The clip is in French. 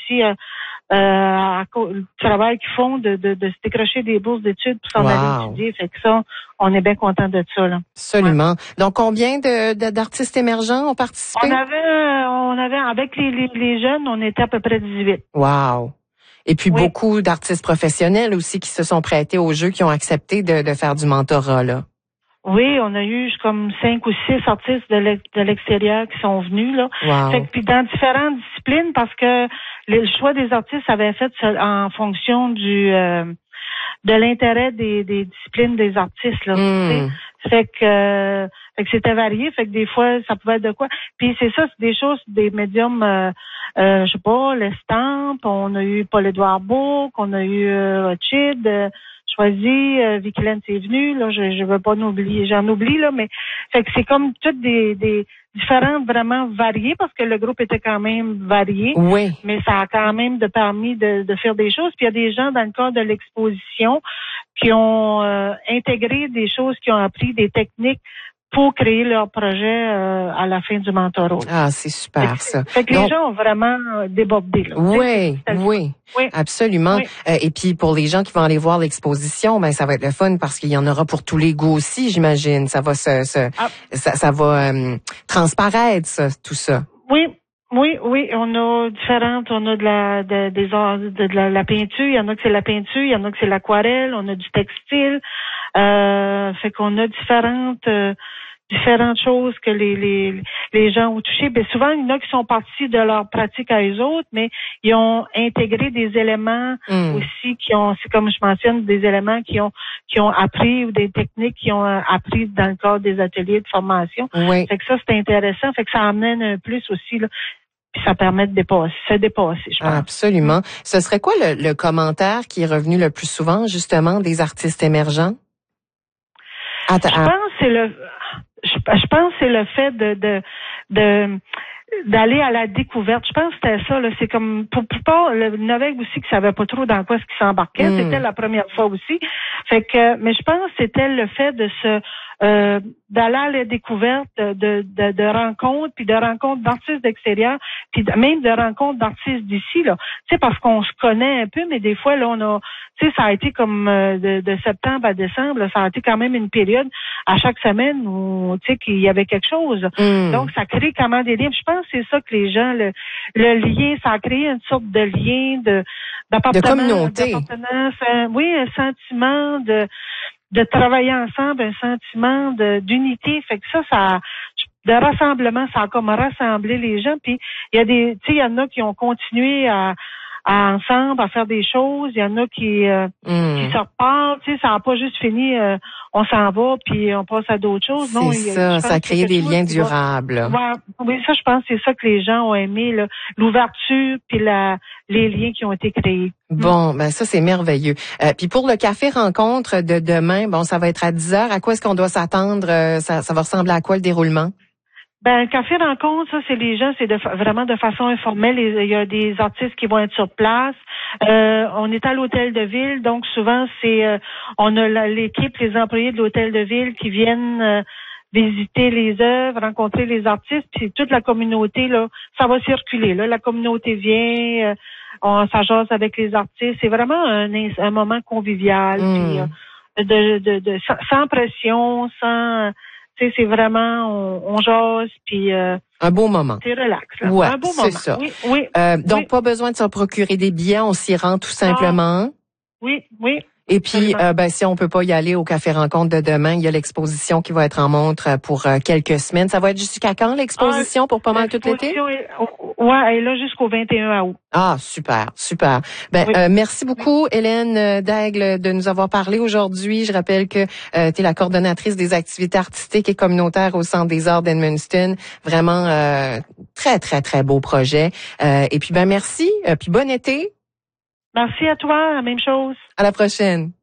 aussi le travail qu'ils font de se décrocher des bourses d'études pour s'en aller étudier. Fait que ça, on est bien content de ça, là. Absolument. Ouais. Donc, combien d'artistes émergents ont participé? On avait, avec les jeunes, on était à peu près 18. Wow. Et puis, beaucoup d'artistes professionnels aussi qui se sont prêtés au jeu, qui ont accepté de faire du mentorat, là. Oui, on a eu comme 5 ou 6 artistes de l'extérieur qui sont venus, là. Wow. Fait que, puis dans différentes disciplines, parce que le choix des artistes avait fait en fonction de l'intérêt des disciplines des artistes, là. Fait que c'était varié, fait que des fois ça pouvait être de quoi. Puis c'est ça, c'est des choses, des médiums, je sais pas, l'Estampe, on a eu Paul-Édouard Bourque, on a eu Rothschild, Choisi, Vicky-Laine c'est venu, là, je veux pas n'oublier, j'en oublie, là, mais fait que c'est comme toutes des différentes vraiment variées, parce que le groupe était quand même varié. Oui. Mais ça a quand même permis de faire des choses. Puis il y a des gens dans le cadre de l'exposition qui ont intégré des choses, qui ont appris des techniques pour créer leur projet à la fin du mentorat. Ah, c'est super, ça. Fait que les gens ont vraiment débordé, là. Oui, absolument. Oui. Et puis, pour les gens qui vont aller voir l'exposition, ben ça va être le fun parce qu'il y en aura pour tous les goûts aussi, j'imagine. Ça va ça va transparaître, tout ça. Oui, on a différentes, on a de la peinture, il y en a que c'est la peinture, il y en a que c'est l'aquarelle, on a du textile, fait qu'on a différentes choses que les gens ont touchées. Ben souvent, il y en a qui sont partis de leur pratique à eux autres, mais ils ont intégré des éléments aussi c'est comme je mentionne, des éléments qui ont appris ou des techniques qui ont appris dans le cadre des ateliers de formation. Oui. Fait que ça, c'est intéressant. Fait que ça amène un plus aussi, là. Puis ça permet de se dépasser, je pense. Absolument. Ce serait quoi le commentaire qui est revenu le plus souvent, justement, des artistes émergents? Je pense que c'est le fait d'aller à la découverte. Je pense que c'était ça, là. C'est comme, pour plupart, le Novek aussi qui savait pas trop dans quoi ce qu'il s'embarquait. C'était la première fois aussi. Fait que, mais je pense que c'était le fait d'aller à la découverte de rencontres, puis de rencontres d'artistes d'extérieur, puis même de rencontres d'artistes d'ici, là. Tu sais, parce qu'on se connaît un peu, mais des fois, là, tu sais, ça a été comme de septembre à décembre, là, ça a été quand même une période à chaque semaine où, tu sais, qu'il y avait quelque chose. Donc, ça crée quand même des liens. Je pense que c'est ça que les gens, le lien, ça a créé une sorte de lien, d'appartenance, de communauté. Un sentiment de travailler ensemble, un sentiment d'unité. Fait que ça de rassemblement, ça a comme rassemblé les gens. Puis il y a il y en a qui ont continué à ensemble à faire des choses. Il y en a qui se repartent. Tu sais, ça n'a pas juste fini. On s'en va puis on passe à d'autres choses. Non, ça a créé des liens durables. Oui, ça, je pense que c'est ça que les gens ont aimé, là, l'ouverture puis les liens qui ont été créés. Bon, ben ça, c'est merveilleux. Puis pour le café rencontre de demain, bon, ça va être à 10h. À quoi est-ce qu'on doit s'attendre? Ça va ressembler à quoi le déroulement? Ben, café rencontre, ça, c'est les gens, c'est vraiment de façon informelle. Il y a des artistes qui vont être sur place. On est à l'hôtel de ville, donc souvent on a l'équipe, les employés de l'hôtel de ville qui viennent visiter les œuvres, rencontrer les artistes, puis toute la communauté, là, ça va circuler. Là, la communauté vient, on s'ajase avec les artistes. C'est vraiment un moment convivial, puis sans pression, sans. C'est vraiment, on jase, puis un beau moment. C'est relax. Là. Ouais, un beau c'est moment. ça. Oui. Donc, pas besoin de se procurer des billets, on s'y rend tout simplement. Oui. Et puis, si on peut pas y aller au Café Rencontre de demain, il y a l'exposition qui va être en montre pour quelques semaines. Ça va être jusqu'à quand l'exposition pour pas mal tout l'été? Oui, elle est là jusqu'au 21 août. Ah, super. Merci beaucoup, Hélène Daigle, de nous avoir parlé aujourd'hui. Je rappelle que tu es la coordonnatrice des activités artistiques et communautaires au Centre des arts d'Edmundston. Vraiment, très, très, très beau projet. Et puis, merci. Puis bon été. Merci à toi, la même chose. À la prochaine.